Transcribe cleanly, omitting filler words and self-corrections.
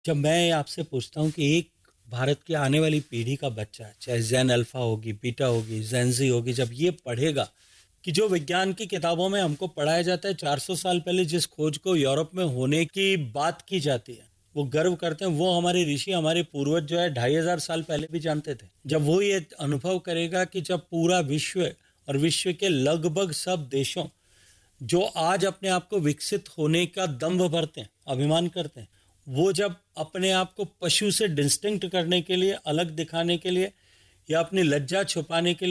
जब मैं आपसे पूछता हूँ कि एक भारत की आने वाली पीढ़ी का बच्चा, चाहे जेन अल्फा होगी, बीटा होगी, जेनजी होगी, जब ये पढ़ेगा कि जो विज्ञान की किताबों में हमको पढ़ाया जाता है 400 साल पहले जिस खोज को यूरोप में होने की बात की जाती है, वो गर्व करते हैं, वो हमारे ऋषि, हमारे पूर्वज जो है 2500 साल पहले भी जानते थे। जब वो ये अनुभव करेगा कि जब पूरा विश्व और विश्व के लगभग सब देशों जो आज अपने आप को विकसित होने का दंभ भरते हैं, अभिमान करते हैं, वो जब अपने आप को पशु से डिस्टिंक्ट करने के लिए, अलग दिखाने के लिए या अपनी लज्जा छुपाने के लिए